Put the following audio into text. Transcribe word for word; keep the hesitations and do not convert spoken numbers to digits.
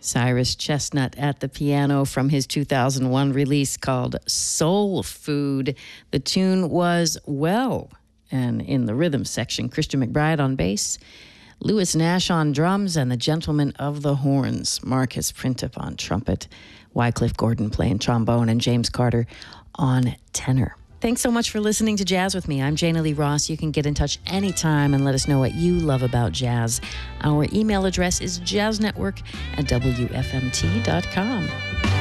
Cyrus Chestnut at the piano from his two thousand one release called Soul Food. The tune was Well. And in the rhythm section, Christian McBride on bass, Lewis Nash on drums, and the Gentlemen of the Horns, Marcus Printup on trumpet, Wycliffe Gordon playing trombone, and James Carter on tenor. Thanks so much for listening to Jazz with me. I'm Jana Lee Ross. You can get in touch anytime and let us know what you love about jazz. Our email address is jazznetwork at w f m t dot com.